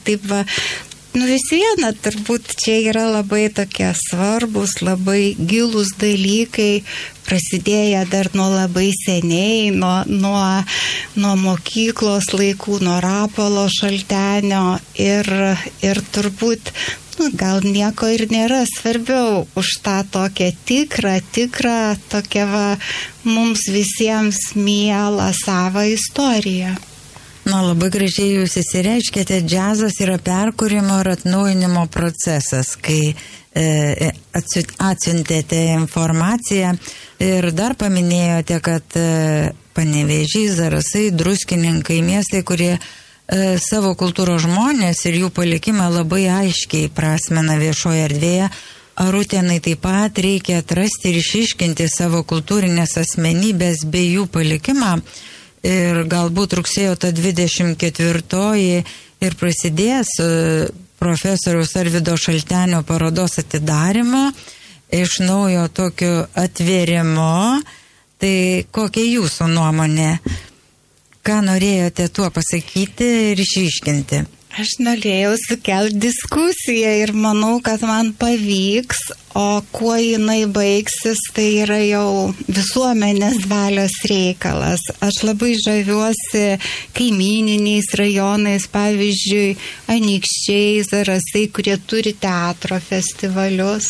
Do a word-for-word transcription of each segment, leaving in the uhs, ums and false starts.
taip va, nu vis viena, turbūt čia yra labai tokie svarbus, labai gilūs dalykai, prasidėję dar nuo labai seniai, nuo, nuo, nuo mokyklos laikų, nuo Rapolo Šaltenio ir, ir turbūt nu, gal nieko ir nėra svarbiau už tą tokią tikrą, tikrą, tokią va, mums visiems mielą savą istoriją. Na, labai gražiai jūs įsireiškėte, džiazas yra perkūrimo ir atnaujinimo procesas, kai e, atsiuntėte informaciją ir dar paminėjote, kad e, Panevėžys, Zarasai, Druskininkai, miestai, kurie e, savo kultūros žmonės ir jų palikimą labai aiškiai prasmena viešoje erdvėje. Ar Utėnai taip pat reikia atrasti ir išiškinti savo kultūrinės asmenybės bei jų palikimą? Ir galbūt rugsėjo ta dvidešimt ketvirtoji ir prasidės profesoriaus Arvydo Šaltenio parodos atidarimo, iš naujo tokio atvėrimo. Tai kokia jūsų nuomonė? Ką norėjote tuo pasakyti ir išryškinti? Aš norėjau sukelti diskusiją ir manau, kad man pavyks, o kuo jinai baigsis, tai yra jau visuomenės valios reikalas. Aš labai žaviuosi kaimyniniais rajonais, pavyzdžiui, Anykščiai, Zarasai, kurie turi teatro festivalius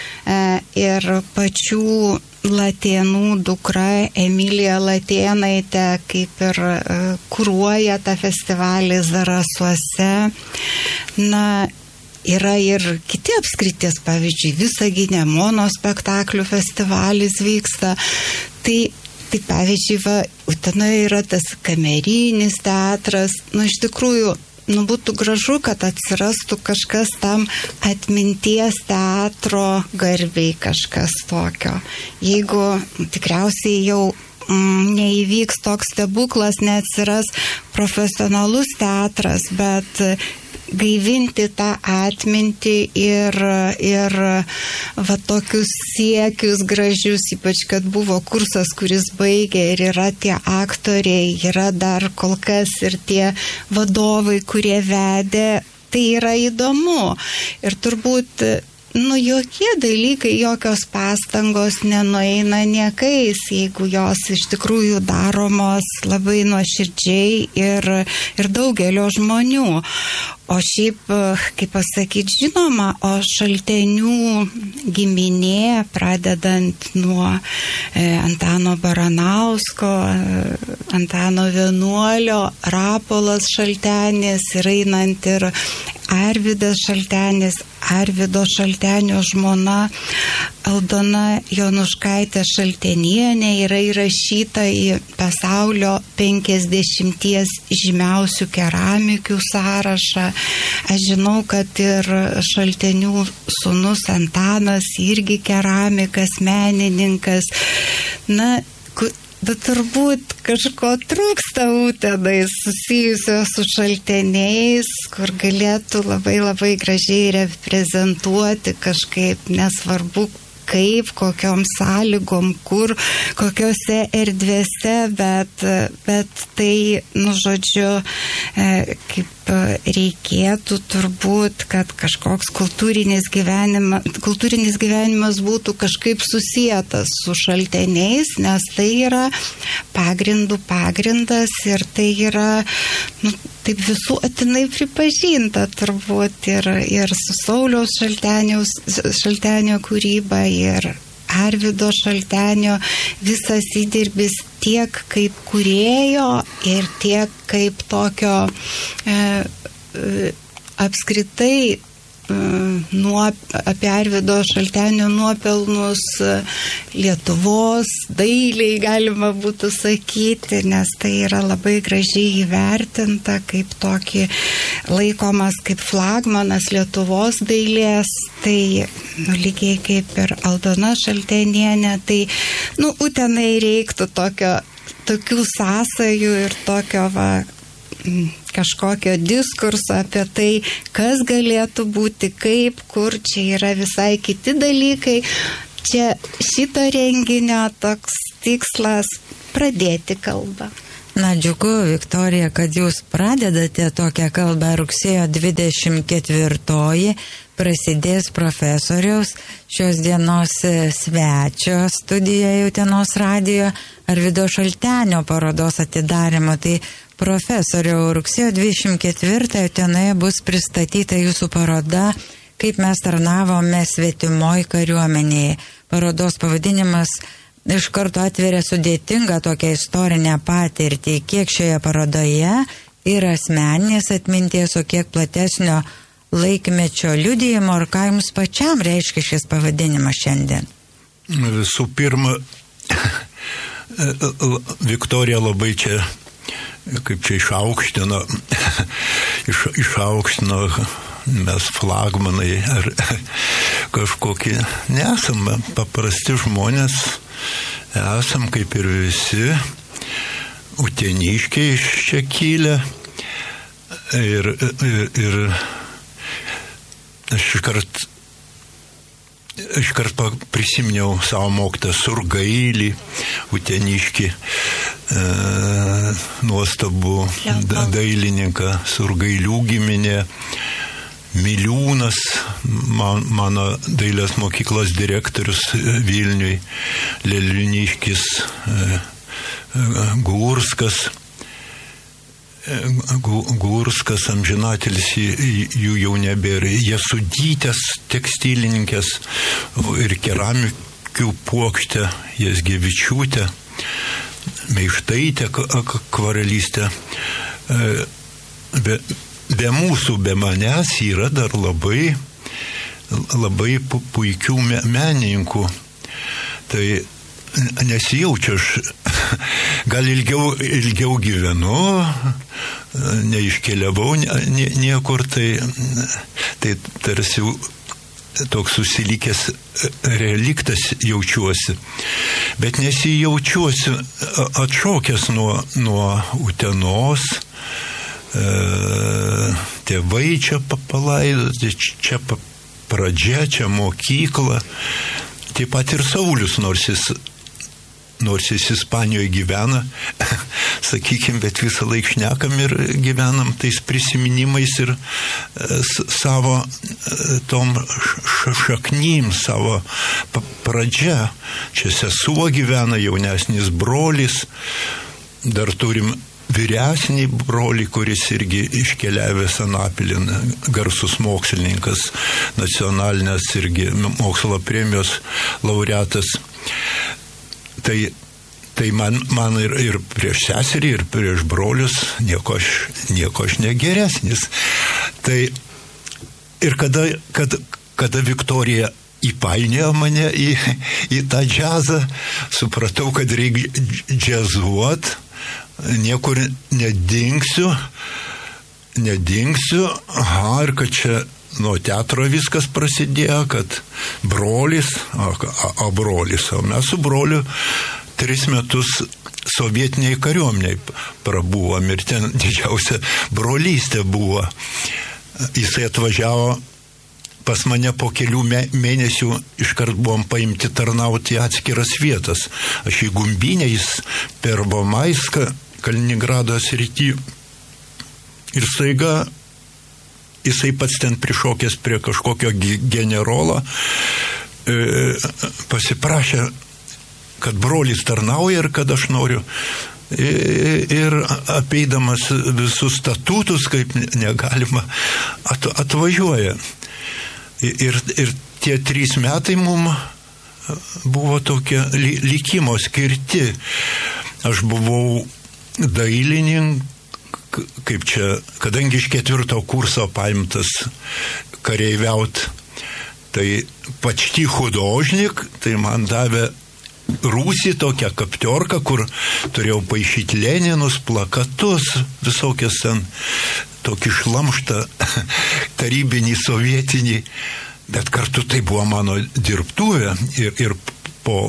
ir pačių Latėnų dukra Emilija Latėnaitė kaip ir kuruoja tą festivalį Zarasuose. Na, yra ir kiti apskrities, pavyzdžiui, Visagine monospektaklių festivalis vyksta. Tai, tai pavyzdžiui, va, Utenoje yra tas kamerinis teatras. Nu, iš tikrųjų, nu, būtų gražu, kad atsirastų kažkas tam atminties teatro garbiai, kažkas tokio. Jeigu tikriausiai jau mm, neįvyks toks stebuklas, neatsiras profesionalus teatras, bet gaivinti tą atmintį ir, ir va tokius siekius gražius, ypač kad buvo kursas, kuris baigė ir yra tie aktoriai, yra dar kol kas ir tie vadovai, kurie vedė, tai yra įdomu. Ir turbūt, nu, jokie dalykai, jokios pastangos nenueina niekais, jeigu jos iš tikrųjų daromos labai nuoširdžiai ir, ir daugelio žmonių. O šiaip, kaip pasakyti, žinoma, o Šaltenių giminė, pradedant nuo e, Antano Baranausko, e, Antano Vienuolio, Rapolas Šaltenis ir einant ir Arvydas Šaltenis, Arvydo Šaltenio žmona Aldona Jonuškaitė Šaltenienė yra įrašyta į pasaulio penkiasdešimties žymiausių keramikių sąrašą. Aš žinau, kad ir Šaltenių sūnus Antanas irgi keramikas, menininkas. Na, bet turbūt kažko trūksta Utenai susijusio su Šalteniais, kur galėtų labai labai gražiai reprezentuoti kažkaip, nesvarbu kaip, kokiom sąlygom, kur, kokiose erdvėse, bet, bet tai, nu, žodžiu, kaip reikėtų turbūt, kad kažkoks kultūrinis gyvenimas, kultūrinis gyvenimas būtų kažkaip susietas su Šalteniais, nes tai yra pagrindų pagrindas ir tai yra, nu, taip visuotinai pripažinta turbūt ir, ir su Sauliaus Šaltenio kūryba ir Arvydo Šaltenio visas įdirbis tiek kaip kūrėjo ir tiek kaip tokio e, e, apskritai e, nuo, apie Arvydo Šaltenio nuopelnus Lietuvos dailiai galima būtų sakyti, nes tai yra labai gražiai įvertinta kaip tokį laikomas kaip flagmanas Lietuvos dailės, tai nu, lygiai kaip ir Aldona Šaltenienė, tai nu, Utenai reiktų tokio, tokių sąsajų ir tokio va, kažkokio diskurso apie tai, kas galėtų būti, kaip, kur, čia yra visai kiti dalykai. Čia šito renginio toks tikslas pradėti kalbą. Na, džiugu, Viktorija, kad jūs pradedate tokią kalbą. Rugsėjo dvidešimt ketvirtoji prasidės profesoriaus šios dienos svečio studijoje Utenos radijo Arvydo Šaltenio parodos atidarimo. Tai profesoriau, rugsėjo dvidešimt ketvirtąją Utenoje bus pristatyta jūsų paroda Kaip mes tarnavome svetimoj kariuomenėje. Parodos pavadinimas iš karto atveria sudėtingą tokią istorinę patirtį, kiek šioje parodoje yra asmeninės atminties, o kiek platesnio laikmečio liudijimo, ar ką jums pačiam reiškia šis pavadinimas šiandien? Visų pirma, Viktorija labai čia, kaip čia išaukštino, iš, išaukštino, mes flagmanai ar kažkokie, nesame paprasti žmonės, esam kaip ir visi uteniškiai iš čia kilę ir, ir, ir aš iškart iškart prisiminiau savo mokytą Surgailį, uteniškį, e, nuostabų da, dailininką, Surgailių giminė, Miliūnas, man, mano dailės mokyklos direktorius Vilniui, Leliuniškis, Gurskas, Gurskas, amžinatelis, jų jau nebėra, Jesudytės tekstilininkės ir keramikių puokštė, Jazgevičiūtė, Meištaitė, akvarelistė. Be, be mūsų, be manęs yra dar labai, labai puikių menininkų. Tai nesijaučiu, aš gal ilgiau, ilgiau gyvenu, neiškeliavau niekur, tai, tai tarsi toks susilikęs reliktas jaučiuosi. Bet nesijaučiuosi atšokęs nuo, nuo Utenos, tėvai čia palaidoti, čia pradžia, čia mokykla. Taip pat ir Saulius, nors jis, nors jis Ispanijoje gyvena, sakykime, bet visą laiką šnekam ir gyvenam tais prisiminimais ir savo tom šaknym, savo pradžia. Čia sesuo gyvena, jaunesnis brolis, dar turim vyresnį brolį, kuris irgi iškeliavęs Anapilin, garsus mokslininkas, nacionalinės irgi mokslo premijos laureatas. Tai, tai man, man ir, ir prieš seserį, ir prieš brolius nieko aš, nieko aš negeresnis. Tai ir kada, kada, kada Viktorija įpainėjo mane į, į tą džiazą, supratau, kad reikia džiazuot, niekur nedingsiu, nedingsiu, aha, ir kad čia nuo teatro viskas prasidėjo, kad brolis, o, o brolis, o mes su broliu tris metus sovietiniai kariuomeniai prabuvom ir ten didžiausia brolystė buvo. Jisai atvažiavo pas mane po kelių mėnesių, iškart buvom paimti tarnauti atskiras vietas. Aš į Gumbinę, jis per Bomaiską, Kaliningrado srity. Ir staiga jisai pats ten prišokęs prie kažkokio generolo, e, pasiprašė, kad brolis tarnauja ir kad aš noriu. E, ir apeidamas visus statutus, kaip negalima, at, atvažiuoja. Ir, ir tie trys metai mum buvo tokie likimo skirti. Aš buvau dailininkas, kaip čia, kadangi iš ketvirto kurso paimtas kareiviaut, tai почти художник, tai man davė rūsį tokią kaptiorką, kur turėjau paišyti Leninus, plakatus, visokias ten tokį šlamštą tarybinį, sovietinį, bet kartu tai buvo mano dirbtuvė ir, ir po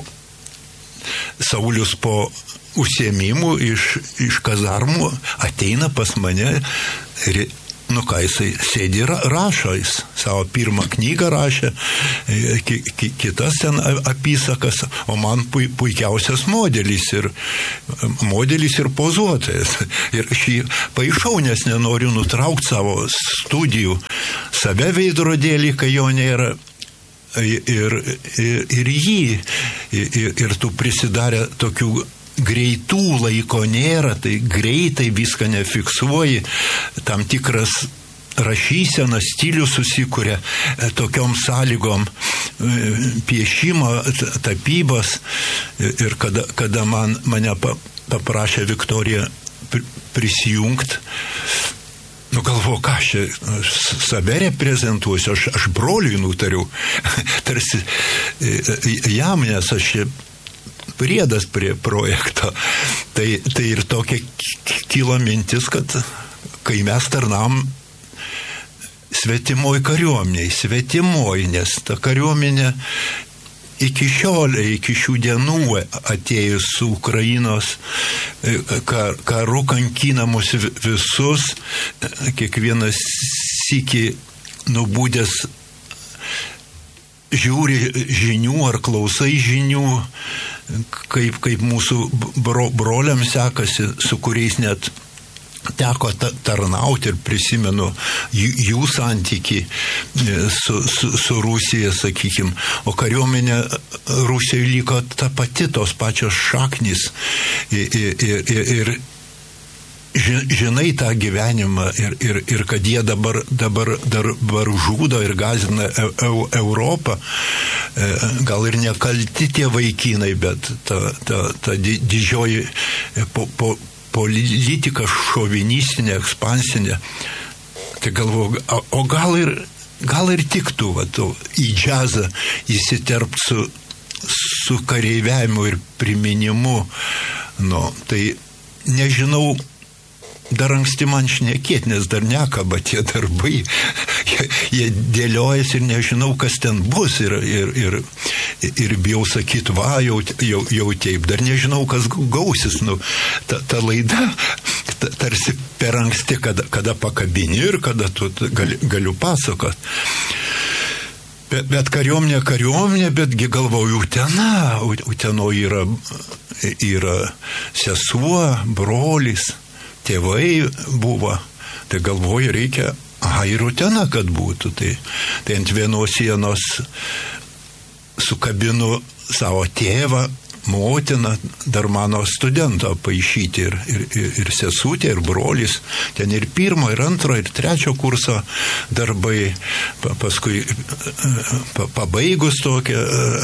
Saulius po užsiėmimų iš, iš kazarmų ateina pas mane re, nu ką, jisai sėdi ir rašo, jis savo pirmą knygą rašė, ki, ki, kitas ten apysakas, o man pui, puikiausias modelis ir modelis ir pozuotojas. Ir šį paišau, nes nenoriu nutraukti savo studijų, save veidrodėlį, kai jo nėra. Ir, ir, ir jį, ir, ir tu prisidarė tokių greitų laiko nėra, tai greitai viską nefiksuoji, tam tikras rašysenas, stilius susikuria tokiom sąlygom piešimo, tapybos. Ir kada, kada man, mane paprašė Viktorija prisijungti, nu galvoju, ką aš, aš save reprezentuosiu, aš, aš broliui nutariu, tarsi jam, nes aš priedas prie projekto. Tai, tai ir tokia kilo mintis, kad kai mes tarnam svetimoj kariuomeniai, svetimoj, nes ta kariuomenė iki šiol, iki šių dienų atėjus su Ukrainos kar, karu kankinamus visus, kiekvienas sykį nubūdęs žiūri žinių ar klausai žinių, kaip, kaip mūsų bro, broliams sekasi, su kuriais net teko tarnauti ir prisimenu jų, jų santykį su, su, su Rusija, sakykime. O kariuomenė Rusijoje liko ta pati, tos pačios šaknys ir, ir, ir, ir žinai tą gyvenimą ir, ir, ir kad jie dabar, dabar, dabar žudo ir gąsdina Europą, gal ir nekalti tie vaikinai, bet ta, ta, ta didžioji po, po, politika šovinistinė, ekspansinė. Tai galvoju, o gal ir, gal ir tiktų va, to, į džiazą įsiterpti su, su kareiviavimu ir priminimu. Nu, tai nežinau, dar anksti man šnekėti, nes dar nekaba tie darbai. Jie, jie dėliojasi ir nežinau, kas ten bus. Ir, ir, ir, ir bijau sakyti, va, jau, jau, jau taip. Dar nežinau, kas gausis. Nu, ta, ta laida ta, tarsi per anksti, kada, kada pakabini ir kada tu gali, galiu pasakot. Bet, bet kariuomenė, kariuomenė, betgi galvoju, Utena. Uteno yra, yra sesuo, brolis. Tėvai buvo, tai galvoju, reikia, aha, ir Utena, kad būtų. Tai, tai ant vienos sienos sukabinu savo tėvą, motiną, dar mano studento paišyti ir, ir, ir, ir sesutė, ir brolis. Ten ir pirmo, ir antro, ir trečio kurso darbai. Pa, paskui pa, pabaigus tokią,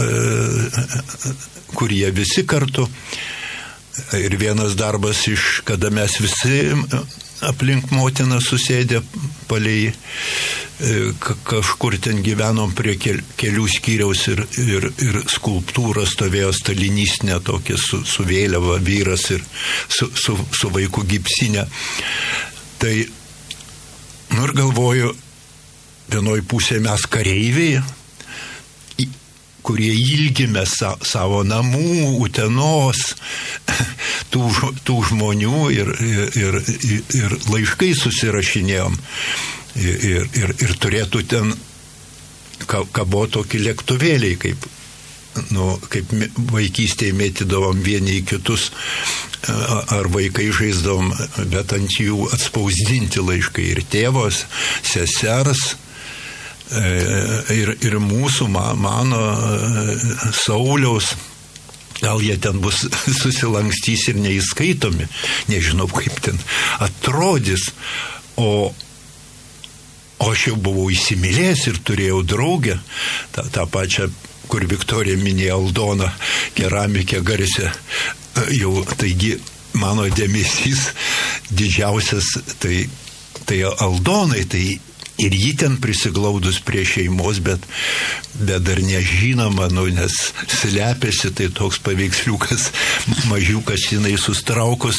kurie visi kartu. Ir vienas darbas iš, kada mes visi aplink motiną susėdė palei kažkur ten gyvenom prie kelių skyriaus ir, ir, ir skulptūra stovėjo stalinistinė tokia su, su vėliava vyras ir su, su, su vaiku gipsinė. Tai, nu ir galvoju, vienoj pusėje mes kareiviai, kurie ilgime sa, savo namų, Utenos, tų, tų žmonių ir, ir, ir, ir laiškai susirašinėjom. Ir, ir, ir, ir turėtų ten kabo tokį lėktuvėliai, kaip, nu, kaip vaikystėje mėtydavom vieni į kitus, ar vaikai žaisdavom, bet ant jų atspausdinti laiškai ir tėvos, sesers, Ir, ir mūsų, mano, Sauliaus, gal jie ten bus susilankstys ir neįskaitomi, nežinau, kaip ten atrodys, o, o aš jau buvau įsimylėjęs ir turėjau draugę, tą, tą pačią, kur Viktorija minėjo, Aldoną, keramikė garsė, jau, taigi, mano dėmesys didžiausias, tai, tai Aldonai, tai ir jį ten prisiglaudus prie šeimos, bet, bet dar nežinoma, nu, nes slepiasi, tai toks paveiksliukas, mažiukas jinai sustraukus.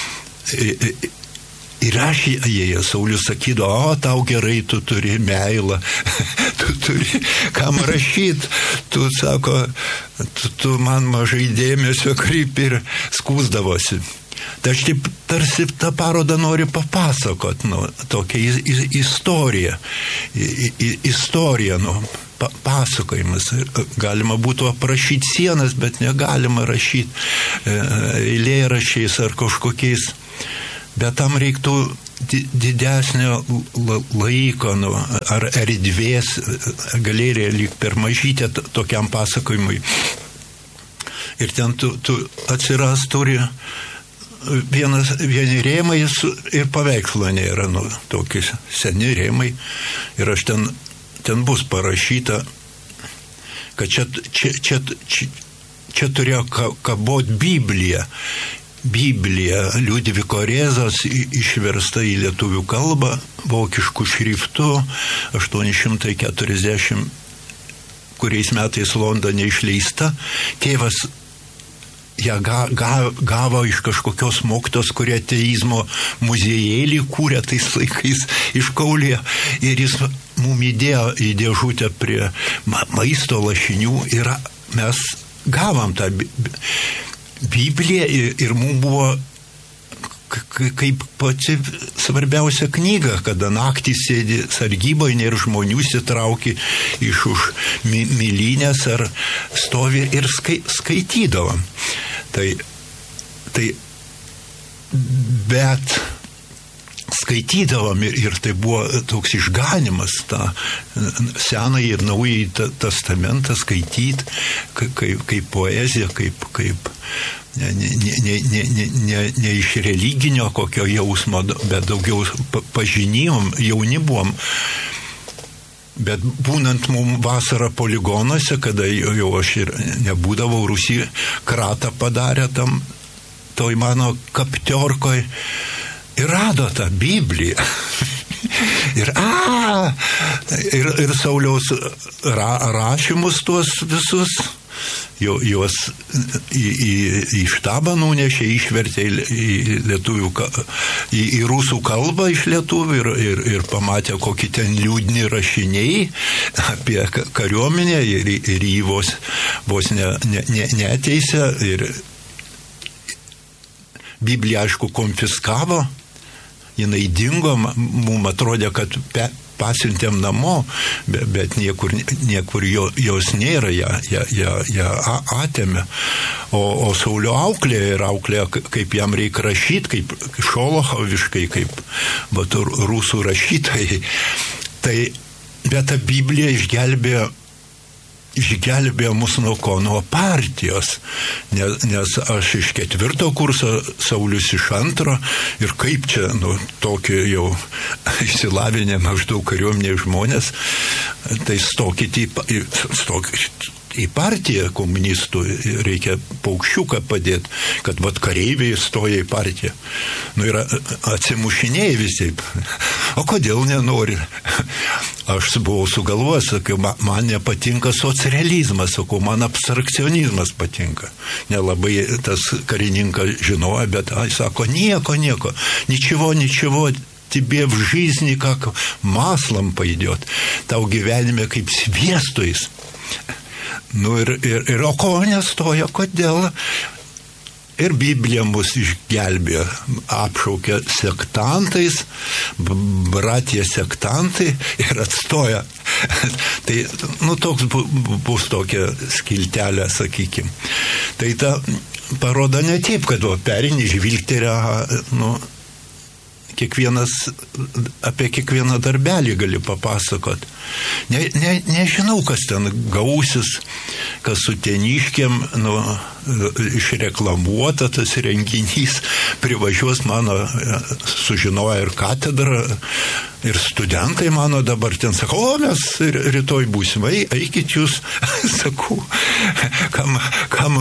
Ir aš jie, Saulius sakydavo, o tau gerai, tu turi meilą, tu turi kam rašyti, tu, sako, tu, tu man mažai dėmesio kryp ir skūsdavosi. Tai aš taip tarsi tą parodą noriu papasakot, nu, tokią istoriją, istoriją, nu, pa, pasakojimas. Galima būtų aprašyti sienas, bet negalima rašyti eilėraščiais ar kažkokiais, bet tam reiktų didesnio laiko, nu, ar erdvės, galerija lyg per mažytė tokiam pasakojimui. Ir ten tu, tu atsiras turi vienas, vieni rėmai ir paveikslo nėra, nu, tokie seni rėmai. Ir aš ten, ten bus parašyta, kad čia, čia, čia, čia, čia turėjo kabot Biblija. Biblija Liudviko Rėzos išversta į lietuvių kalbą, vokiškų šriftų, aštuoni šimtai keturiasdešimt, kuriais metais Londone išleista. Tėvas ją ga, ga, gavo iš kažkokios mokytos, kurie ateizmo muziejėlį kūrė tais laikais iš Kaulėje. Ir jis mum įdėjo į dėžutę prie ma, maisto lašinių ir mes gavom tą Bibliją ir, ir mums buvo kaip pati svarbiausia knyga, kada naktį sėdi sargyboje ir žmonių sitrauki iš už milinės ar stovi ir skai, skaitydavom. Tai, tai, bet skaitydavom ir, ir tai buvo toks išganimas, tą senąjį ir naująjį testamentą skaityti kaip, kaip poeziją, kaip, kaip ne, ne, ne, ne, ne, ne, ne iš religinio kokio jausmo, bet daugiau pažinimom, jauni buvom. Bet būnant mum vasarą poligonuose, kada jau aš ir nebūdavau, Rusijai kratą padarė tam, toj mano kaptiorkoj, ir rado tą Bibliją. ir, a, ir, ir Sauliaus ra, rašymus tuos visus, jo, juos į, į, į štabą nunešė, išvertė į, į, lietuvių, į, į rusų kalbą iš lietuvių ir, ir, ir pamatė, kokie ten liūdni rašiniai apie kariuomenę ir, ir jį vos, vos ne, ne, ne, neteisė. Ir Bibliją, aišku, konfiskavo, jinai dingo, mums atrodė, kad pe, pasiuntėm namo, bet, bet niekur, niekur jo, jos nėra, ją, ją, ją, ją atėmė. O, o Saulio auklė ir auklė, kaip jam reikia rašyti, kaip šolochoviškai, kaip vat, rusų rašytojai. Tai, bet ta Biblija išgelbėjo išgelbėjo mus nuo ko, nuo partijos, nes, nes aš iš ketvirto kurso, Saulius iš antro, ir kaip čia, nu, tokį jau išsilavinę maždaug kariuomenė žmonės, tai stokit į, stokit į partiją komunistų, reikia paukščiuką padėti, kad vat kareiviai stoja į partiją. Nu, ir atsimušinėjai visi. O kodėl nenori? Aš buvau sugalvojęs, sakiau, man nepatinka socrealizmas, sakau, man abstrakcionizmas patinka. Nelabai tas karininkas žinojo, bet ai, sako, nieko, nieko, ničevo, ničevo, тебе в жизни как маслом пойдет, tau gyvenime kaip sviestuis. Nu ir, ir, ir o ko nestoja, kodėl? Ir Biblija mus išgelbėjo, apšaukė sektantais, bratė sektantai ir atstoja. Tai, nu, toks bu, bus tokia skiltelė, sakykim. Tai ta paroda ne taip, kad o, perini žvilgterę, nu, kiekvienas, apie kiekvieną darbelį gali papasakot. Ne, ne, nežinau, kas ten gausis, kas su Teniškėm, nu, išreklamuota tas renginys, privažiuos mano, sužinoja ir katedra, ir studentai mano dabar ten sako, o mes rytoj būsim, eikit jūs, sakau, kam, kam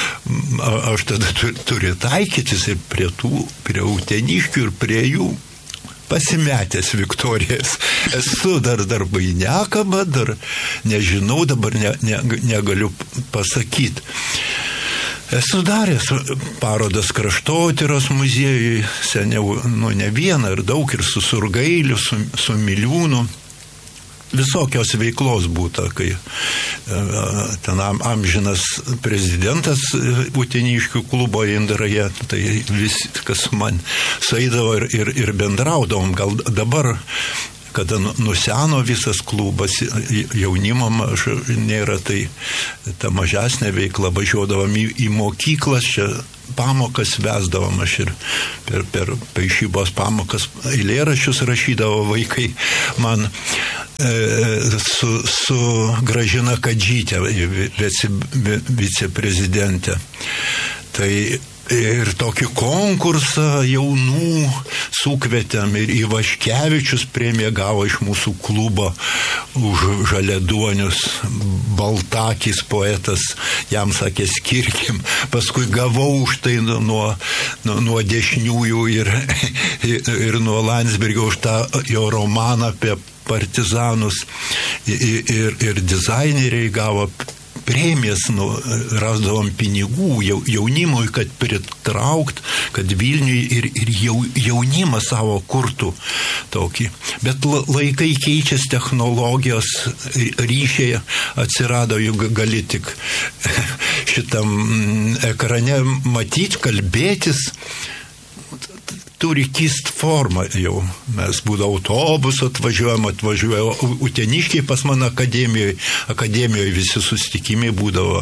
aš tada turiu taikytis ir prie tų, prie Uteniškių ir prie jų pasimetęs Viktorijas. Esu dar darbai nekaba, dar nežinau, dabar ne, ne, negaliu pasakyti. Esu daręs parodas Kraštotyros muziejui, seniau, nu, ne vieną ir daug, ir su Surgailiu, su, su Miliūnu. visokios veiklos būta, kai ten amžinas prezidentas Uteniškių klubo Indraje, tai viskas man sueidavo ir, ir, ir bendraudavom. Gal dabar, kada nuseno visas klubas, jaunimo maž nėra, tai ta mažesnė veikla, važiuodavom į, į mokyklas, čia pamokas vesdavom, aš ir per, per paišybos pamokas eilėraščius rašydavo vaikai man e, su, su Gražina Kadžytė, vice, viceprezidentė. Tai ir tokį konkursą jaunų sukvietėm ir Ivaškevičius premiją gavo iš mūsų klubo už žaliaduonius, Baltakis poetas, jam sakė skirkim, paskui gavau už tai nuo, nuo, nuo dešiniųjų ir, ir nuo Landsbergio už tą jo romaną apie partizanus ir, ir, ir dizaineriai gavo premijas, nu, rasdavom pinigų jaunimui, kad pritraukt, kad Vilniui ir, ir jaunimą savo kurtų tokį. Bet laikai keičiasi, technologijos, ryšiai atsirado, juk gali tik šitam ekrane matyti, kalbėtis, turi kist formą jau. Mes būdavo autobusų atvažiuojam, atvažiuoja Uteniškiai pas mane akademijoje, akademijoje visi susitikimai būdavo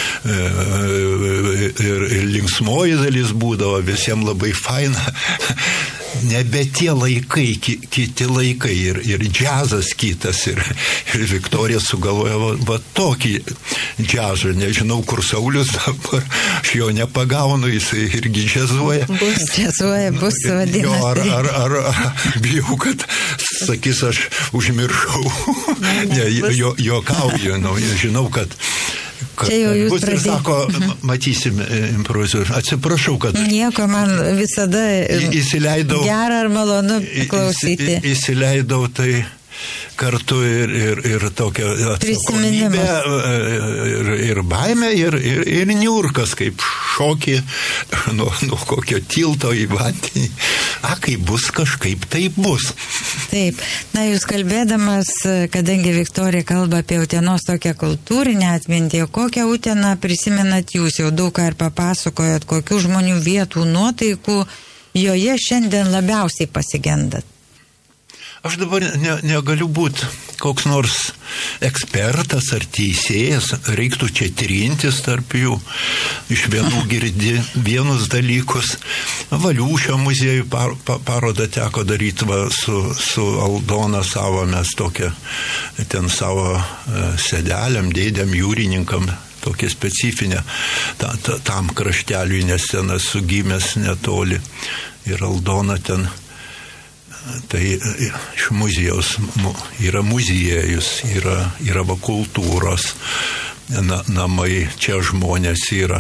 ir, ir linksmoji dalis būdavo, visiems labai faina. Nebe tie laikai, ki, kiti laikai ir, ir džiazas kitas ir, ir Viktorija sugalvoja va, va tokį džiazą, nežinau kur Saulius dabar, aš jo nepagaunu, jis irgi džiazuoja. Bus džiazuoja, bus vadinasi. Jo, ar, ar, ar, ar bijau, kad sakys, aš užmiršau. Ne, jo, juokauju, nu, žinau, kad Kad čia jau jūs bus ir sako, matysim improvizuoti. Atsiprašau, kad... Nieko, man visada įsileidau, gera ar malonu klausyti. Įsi, įsileidau tai kartu ir, ir, ir tokia atsakomybė, ir, ir baimė, ir, ir, ir niurkas, kaip šokį nuo, nuo kokio tilto į vandenį. A, kaip bus, kažkaip tai bus. Taip. Na, jūs kalbėdamas, kadangi Viktorija kalba apie Utenos tokią kultūrinę atmintį, kokią Uteną prisimenat jūs, jau daug ką ir papasakojot, kokių žmonių vietų, nuotaikų joje šiandien labiausiai pasigendat? Aš dabar ne, negaliu būti koks nors ekspertas ar teisėjas, reiktų čia trintis tarp jų, iš vienų girdi vienus dalykus. Valiūšio muziejų par, pa, parodą teko daryti va, su, su Aldona savo, mes tokią ten savo e, sedelėm, dėdėm, jūrininkam, tokia specifinė ta, ta, tam krašteliui, nes ten esu gimęs netoli ir Aldona ten. Tai iš muziejaus yra muziejus, yra, yra va kultūros na, namai, čia žmonės yra.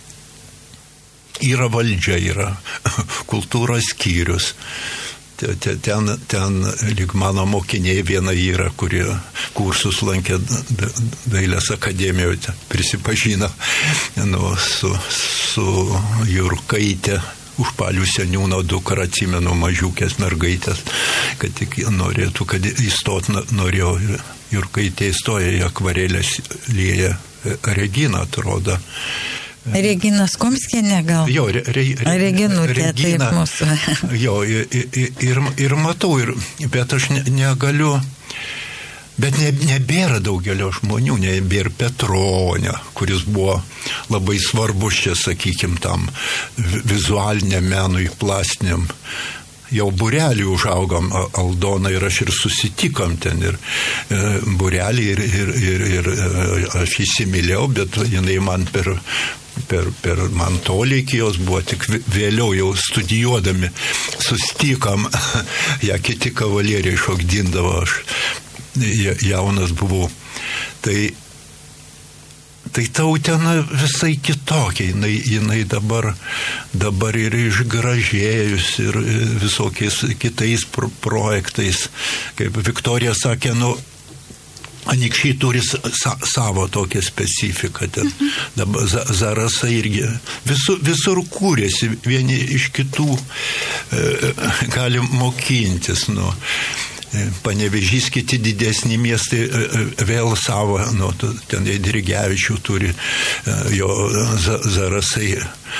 Yra valdžia, yra kultūros skyrius. Ten, ten lyg mano mokiniai viena yra, kurie kursus lankė Dailės akademijoje, prisipažino nu, su, su Jurkaitė. Užpalių seniūno dukra, atsimenu, mažiukės mergaitės, kad tik norėtų, kad įstot norėjo, Jurkaitė įstoja į akvarelės lieja Regina, atrodo. Regina Skomskienė gal? Jo, re, re, re, Reginutė, taip mūsų. Jo, ir, ir, ir matau, ir, bet aš ne, negaliu... Bet ne, nebėra daugelio žmonių, nebėra Petronio, kuris buvo labai svarbus čia, sakykim, tam vizualiniam menui, plastiniam. Jau būrelį užaugom, Aldona ir aš ir susitikom ten, ir e, būrelį, ir, ir, ir, ir aš įsimylėjau, bet jinai man per... Per, per man toli iki jos buvo, tik vėliau jau studijuodami sustikom, ją kiti kavalieriai šokdindavo, aš jaunas buvau. Tai, tai ta Utena visai kitokia, jinai, jinai dabar, dabar ir išgražėjus ir visokiais kitais pro, projektais. Kaip Viktorija sakė, nu, Anykščiai turi sa, savo tokią specifiką. Ten, dabar Zarasai irgi visur, visur kūrėsi, vieni iš kitų e, gali mokintis. Nu. Panevėžys, kiti didesni miestai vėl savo, nu, ten Eidrigevičių turi, jo Zarasai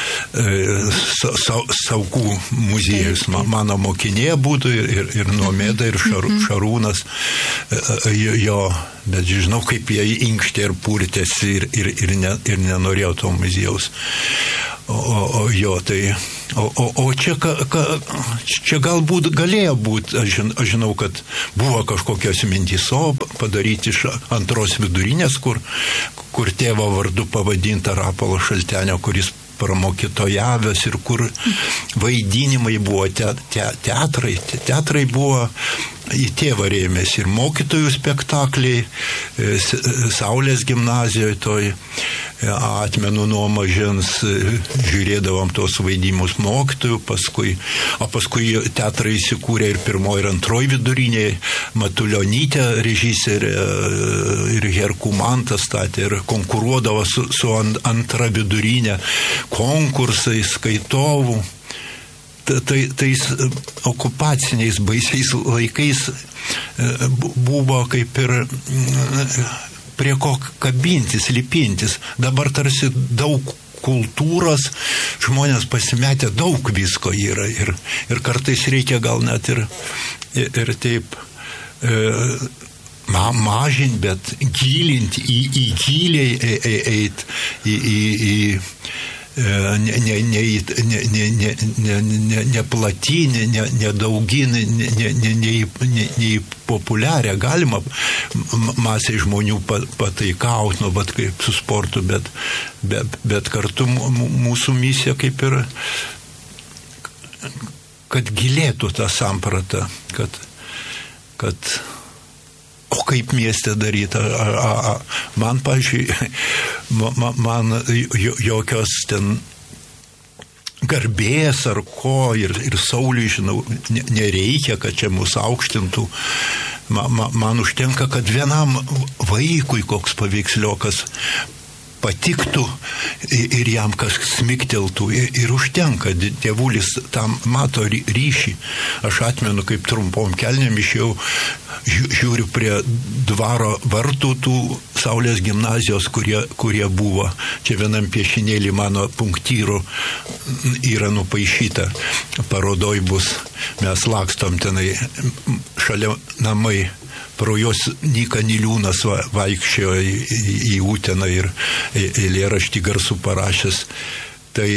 Saugų muziejus, mano mokinė būtų ir, ir Nomeda, ir Šarūnas jo, bet žinau, kaip jie inkštė ir purtėsi ir, ir, ir, ne, ir nenorėjo to muziejaus. O, o jo, tai, o, o, o čia, ka, ka, čia galbūt galėjo būti, aš, žin, aš žinau, kad buvo kažkokios mintys, o padaryti iš antros vidurinės, kur, kur tėvo vardu pavadinta Rapolo Šaltenio, kuris pramokytojavęs ir kur vaidinimai buvo, te, te, teatrai, te, teatrai buvo į tėvą rėmės ir mokytojų spektakliai, Saulės gimnazijoje toj, atmenu nuo mažens, žiūrėdavom tos vaidimus mokytojų, paskui, o paskui teatrai įsikūrė ir pirmoji ir antroji viduriniai, Matulionytė režisierė ir Herkumantas statė ir konkuruodavo su, su antra vidurinė konkursai, skaitovų. Tai, tais okupaciniais baisiais laikais buvo kaip ir prie ko kabintis, lipintis. Dabar tarsi daug kultūros, žmonės pasimetę, daug visko yra ir, ir kartais reikia gal net ir, ir taip e, ma, mažinti, bet gilinti, į, į giliai eit, į, į, į ne, ne, ne, ne, ne, ne, ne, ne, ne plati, ne, ne, ne daugi, ne, ne, ne, ne, ne, ne populiarią, galima masė žmonių pataikauti, nu, bet kaip su sportu, bet, bet, bet kartu mūsų misija kaip ir, kad gilėtų tą sampratą, kad, kad o kaip mieste daryti. A, a, a, man, pažiūrėjau, man, man jokios ten garbės ar ko ir, ir Sauliui, žinau, nereikia, kad čia mus aukštintų. Man, man, man užtenka, kad vienam vaikui koks paveiksliokas patiktų ir jam kažkas smikteltų ir, ir užtenka, tėvulis tam mato ryšį. Aš atmenu, kaip trumpom kelnėm išėjau, žiūriu prie dvaro vartų tų Saulės gimnazijos, kurie, kurie buvo. Čia vienam piešinėlį mano punktyrų yra nupaišyta, parodoj bus, mes lakstom tenai, šalia namai. Pro jos Nyka Niliūnas va, vaikščiojo į, į, į Uteną ir eilėraštį garsų parašęs. Tai,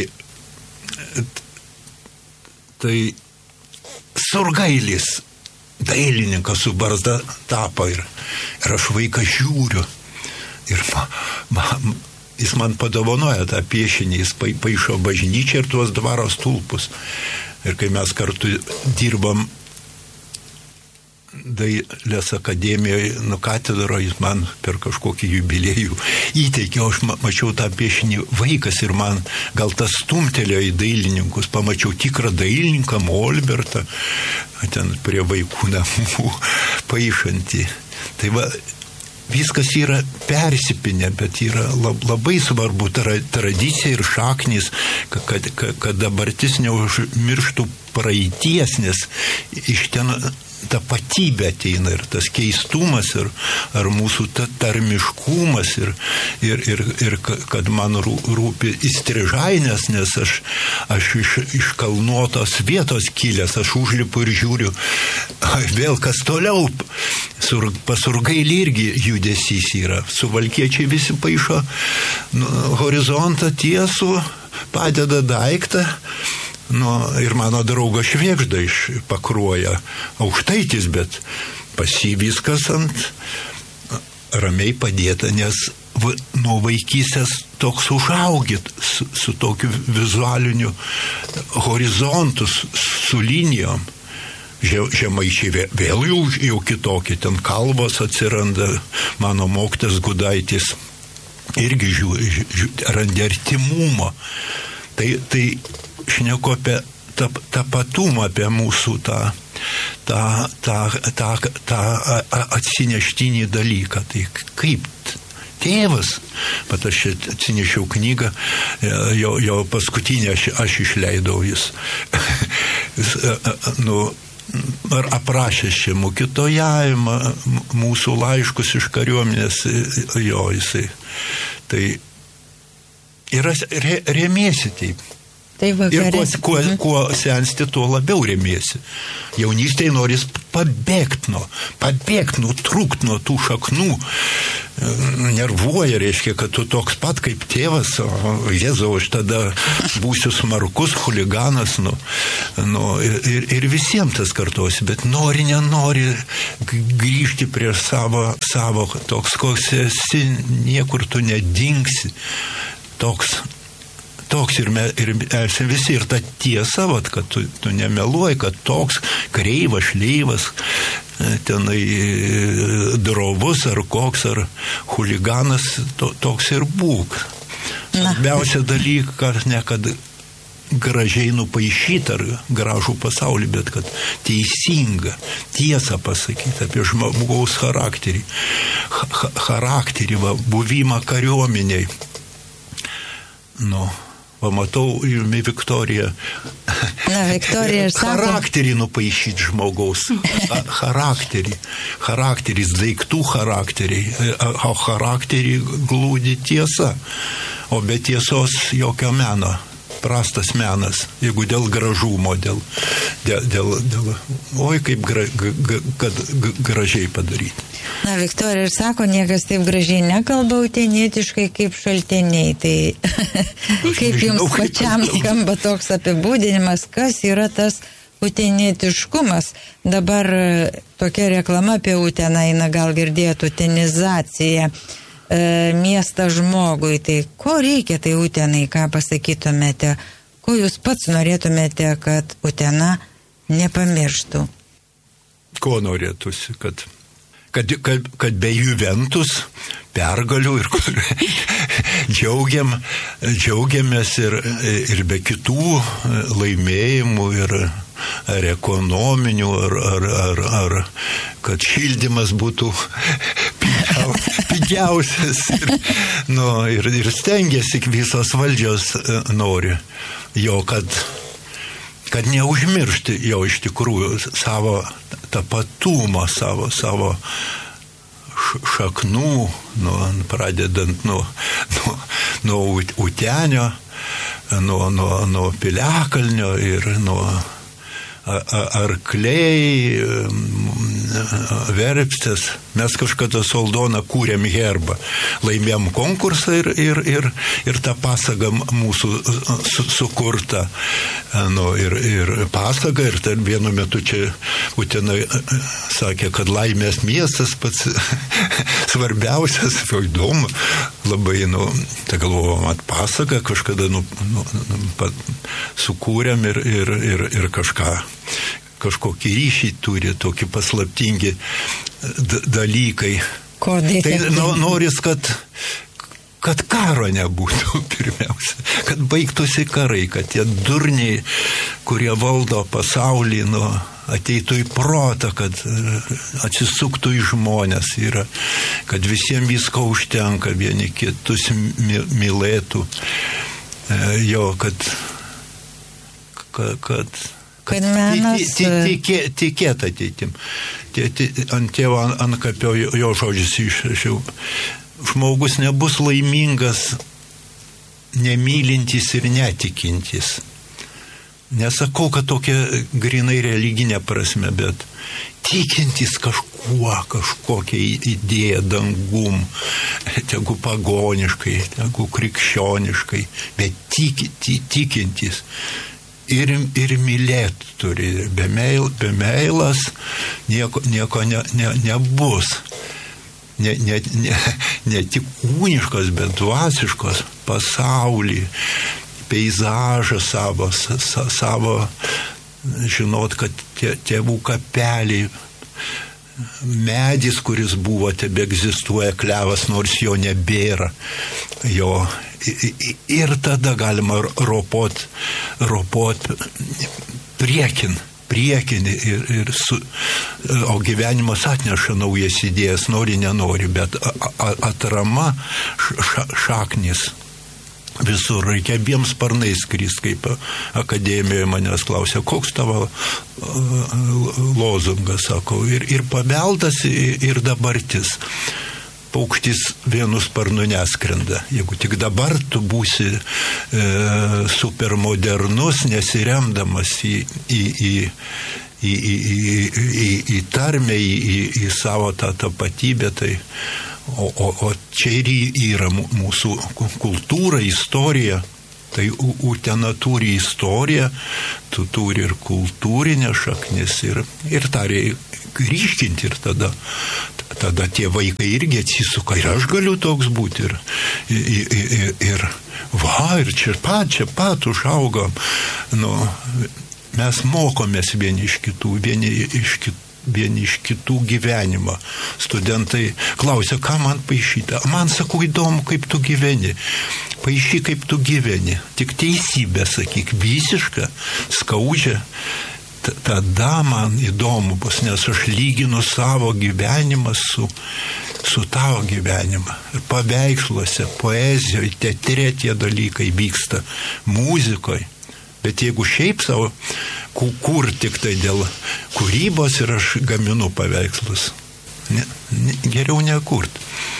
tai Surgailis, dailininkas su barzda tapo ir, ir aš vaiką žiūriu. Ir ma, ma, jis man padovanoja tą piešinį, jis pa, paišo bažnyčią ir tuos dvaro stulpus. Ir kai mes kartu dirbam Dailės akademijoje, nu katedroje, jis man per kažkokį jubiliejų įteikė, aš ma- mačiau tą piešinį vaikas ir man gal tas stumtelėjo į dailininkus, pamačiau tikrą dailininką, Molbertą, ten prie vaikų namų paišantį. Tai va, viskas yra persipinę, bet yra labai svarbu tra- tradicija ir šaknis, kad, kad, kad dabartis neužmirštų praeities, nes iš ten tapatybė ateina ir tas keistumas ir ar mūsų tarmiškumas ir, ir, ir, ir kad man rūpi įstrižainės, nes aš, aš iš, iš kalnuotos vietos kilęs, aš užlipu ir žiūriu, vėl kas toliau, Sur, pasurgailį irgi judesys yra, suvalkiečiai visi paišo nu, horizontą tiesų, padeda daiktą. Nu, ir mano draugas Švėgžda iš Pakruojo, aukštaitis, bet pas jį viskas ant ramiai padėta, nes va, nuo vaikystės toks užaugit su, su tokiu vizualiniu horizontu, su linijom. Žemaičiai vėl jau, jau kitokie, ten kalbos atsiranda, mano mokytas Gudaitis irgi žiūri, žiūri, randi artimumą. Tai, tai šneku apie tapatumą, apie mūsų tą, tą, tą, tą, tą atsineštinį dalyką. Tai kaip tėvas, bet aš atsinešiau knygą, jo, jo paskutinį aš, aš išleidau jis. Nu, aprašęs čia mokytojavimą, mūsų laiškus iš kariuomenės, jo jisai. Tai yra re, remiesi taip. Tai ir kuo, kuo, kuo sensti, tuo labiau remiesi. Jaunystėje noris pabėgti nuo, pabėgti nuo, trūkti nuo tų šaknų. Nervuoja, reiškia, kad tu toks pat kaip tėvas, o Jėzau, aš tada būsiu smarkus, huliganas, nu, nu, ir, ir visiems tas kartuosi, bet nori, nenori grįžti prie savo, savo toks, koks esi, niekur tu nedingsi, toks. Toks ir, me, ir esame visi. Ir ta tiesa, vat, kad tu, tu nemeluoji, kad toks kreivas, šleivas, tenai drovus ar koks, ar huliganas, to, toks ir būk. Svarbiausia dalykas, ne kad gražiai nupaišyti ar gražų pasaulį, bet kad teisinga, tiesą pasakyti apie žmogaus charakterį. Ha, charakterį, va, buvimą kariuomeniai. Nu. Pamatau jumi Viktorija. Na, Viktorija ir sako. Charakterį nupaišyti žmogaus. Charakterį. Charakteris, daiktų charakteriai. O charakterį glūdi tiesa. O be tiesos jokio meno. Prastas menas. Jeigu dėl gražumo, dėl, dėl, dėl, dėl oi, kaip gra, g, kad g, gražiai padaryti. Na, Viktorija ir sako, niekas taip gražiai nekalba utenietiškai kaip šaltiniai. Tai kaip jums žinau, pačiam kaip skamba toks apibūdinimas, kas yra tas utenietiškumas? Dabar tokia reklama apie Uteną eina, gal girdėtų, utenizacija. E, miestą žmogui. Tai ko reikia tai Utenai, ką pasakytumėte? Ko jūs pats norėtumėte, kad Utena nepamirštų? Ko norėtųsi, kad Kad, kad, kad be Juventus pergalių ir kur džiaugiam, džiaugiamės ir, ir be kitų laimėjimų ir ar ekonominių, ar, ar, ar, ar kad šildymas būtų pigiaus, pigiausias ir, nu, ir, ir stengiasi visos valdžios nori jo, kad kad neužmiršti jau iš tikrųjų savo tapatumą, savo, savo šaknų, nu, pradedant nuo, nuo, nuo Utenio, nuo, nuo, nuo Piliakalnio ir nuo arkliai, Verpstės. Mes kažkada su Aldona kūrėm herbą. Laimėjom konkursą ir, ir, ir, ir tą pasagą mūsų su, sukurta. Nu, ir, ir pasagą, ir tarp vienu metu čia Utena sakė, kad laimės miestas pats svarbiausias, įdomu, labai, nu, tai galvojom, at pasagą kažkada, nu, nu, pat, sukūrėm ir, ir, ir, ir kažką. Kažkokį ryšį turi, tokie paslaptingi d- dalykai. Kodėl? Tai no, noris, kad, kad karo nebūtų pirmiausia, kad baigtųsi karai, kad tie durniai, kurie valdo pasaulį, nu, ateitų į protą, kad atsisuktų į žmonės, yra, kad visiems visko užtenka, vieni kitus mylėtų, jo, kad kad, kad kad menas tikėt ateitim. Ant tėvo Antkapio jo žodžius išrašiau. Žmogus nebus laimingas, nemylintis ir netikintis. Nesakau, kad tokia grinai religinė prasme, bet tikintis kažkuo, kažkokia idėja dangum, tegu pagoniškai, tegu krikščioniškai, bet tiki, tikintis. Ir, ir mylėt turi, be, meil, be meilas nieko, nieko ne, ne, nebus. Ne, ne, ne, ne tik kūniškos, bet dvasiškos pasaulį, peizažą savo, sa, savo, žinot, kad tie, tėvų kapeliai, medis, kuris buvo, tebe egzistuoja, klevas, nors jo nebėra, jo. Ir tada galima ropot, ropot priekin, priekin ir, ir su, o gyvenimas atneša naujas idėjas, nori, nenori, bet atrama ša, šaknis visur, reikia abiem sparnais skrist, kaip akademijoje manęs klausė, koks tavo lozungas, sako, ir, ir paveldas, ir dabartis. Paukštis vienu sparnu neskrenda. Jeigu tik dabar tu būsi e, supermodernus, nesiremdamas į, į, į, į, į, į, į tarmę, į, į, į savo tą tapatybę, tai o, o, o čia ir yra mūsų kultūra, istorija. Tai Utena turi istoriją, tu turi ir kultūrinę šaknis, ir, ir tą reikia ryškinti, ir tada, tada tie vaikai irgi atsisuka, ir aš galiu toks būti, ir, ir, ir, ir va, ir čia pat, čia pat užaugom. Nu, mes mokomės vieni iš kitų, vieni iš kitų. vieni iš kitų gyvenimą. Studentai klausia, ką man paišyti. Man sakau, įdomu, kaip tu gyveni. Paišy, kaip tu gyveni. Tik teisybę, sakyk, visišką, skaudžią. Tada man įdomu bus, nes aš lyginu savo gyvenimą su, su tavo gyvenimą. Ir paveiksluose, poezijoje, teatre tie dalykai vyksta, muzikoje. Bet jeigu šiaip savo, kur tik tai dėl kūrybos ir aš gaminu paveikslus, ne, ne, geriau nekurt.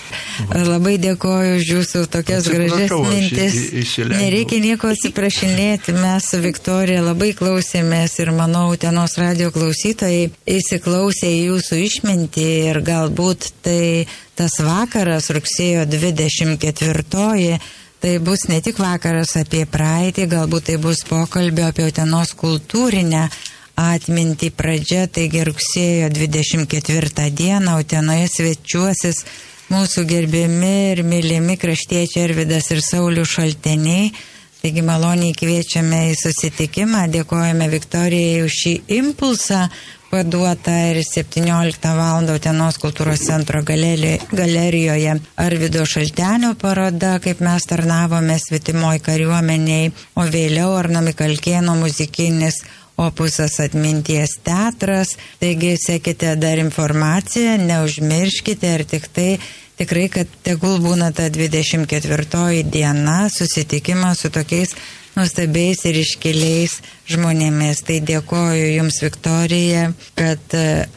Va. Labai dėkoju už jūsų tokias gražias mintis. Nereikia nieko atsiprašinėti, mes su Viktorija labai klausėmės ir manau, Utenos radijo klausytojai įsiklausė į jūsų išmintį ir galbūt tai tas vakaras rugsėjo dvidešimt ketvirtoji tai bus ne tik vakaras apie praeitį, galbūt tai bus pokalbio apie Utenos kultūrinę atmintį pradžia, taigi rugsėjo dvidešimt ketvirtą dieną Utenoje svečiuosis mūsų gerbiami ir mylimi kraštiečiai Arvydas ir Saulius Šalteniai. Taigi maloniai kviečiame į susitikimą, dėkojame Viktorijai už šį impulsą paduotą ir septynioliktą valandą Utenos kultūros centro galerijoje Arvydo Šaltenio paroda, kaip mes tarnavome svetimoj kariuomeniai, o vėliau Arno Mikalkėno muzikinis opusas Atminties teatras. Taigi sekite dar informaciją, neužmirškite ir tik tai tikrai, kad tegul būna ta dvidešimt ketvirtoji diena susitikimas su tokiais nuostabiais ir iškiliais žmonėmis. Tai dėkoju Jums, Viktorija, kad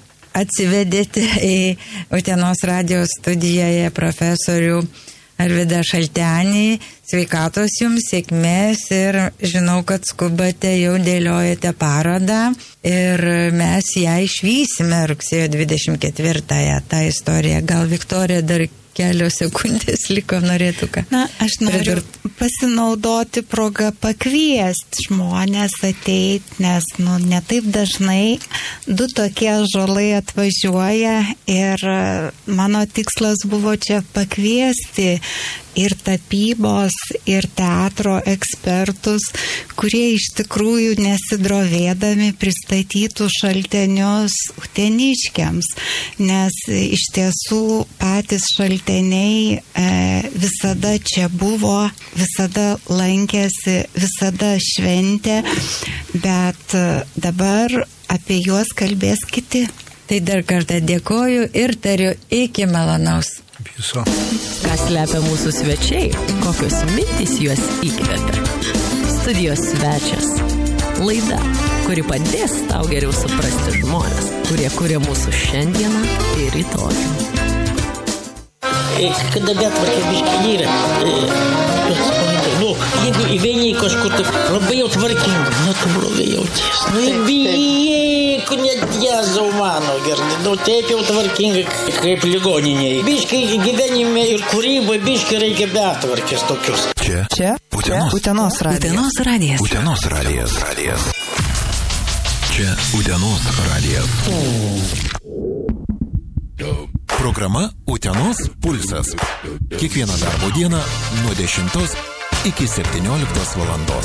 atsivedėte į Utenos radijos studijoje profesorių Arvydą Šaltenį. Sveikatos Jums, sėkmės ir žinau, kad skubate, jau dėliojate parodą ir mes ją išvysime rugsėjo dvidešimt ketvirtąją, tą istoriją. Gal Viktorija dar kelios sekundės liko, norėtų ką? Na, aš noriu pasinaudoti progą pakviesti žmonės ateiti, nes nu, netaip dažnai du tokie ąžuolai atvažiuoja ir mano tikslas buvo čia pakviesti ir tapybos, ir teatro ekspertus, kurie iš tikrųjų nesidrovėdami pristatytų Šaltenius uteniškiams, nes iš tiesų patys Šalteniai e, visada čia buvo, visada lankėsi, visada šventė, bet dabar apie juos kalbės kiti. Tai dar kartą dėkoju ir tariu iki malonaus. Viso. Kas slepia mūsų svečiai, kokios mintys juos įkvepia. Studijos svečias. Laida, kuri padės tau geriau suprasti žmonės, kurie kuria mūsų šiandieną ir rytojų. Kada betvarkė biškį yra, nu, jeigu įveini kažkur taip labai jau tvarkinga, nu, tu blogai jauties. Nu, įvyku net jėzau mano, gerai, nu, taip jau tvarkinga kaip ligoniniai. Biškį gyvenime ir kūryboje biškį reikia betvarkės tokius. Čia? Čia? Utenos. Utenos radijas. Utenos radijas. Utenos radijas. radijas. Čia Utenos radijas. Programa Utenos pulsas. Kiekvieną darbo dieną nuo dešimtos iki septynioliktos valandos.